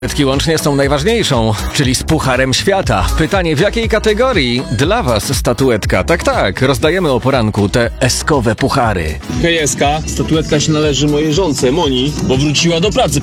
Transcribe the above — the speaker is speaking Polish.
Statuetki łącznie z tą najważniejszą, czyli z Pucharem Świata. Pytanie, w jakiej kategorii dla was statuetka? Tak, rozdajemy o poranku te eskowe puchary. Hej, statuetka się należy mojej żonce, Moni, bo wróciła do pracy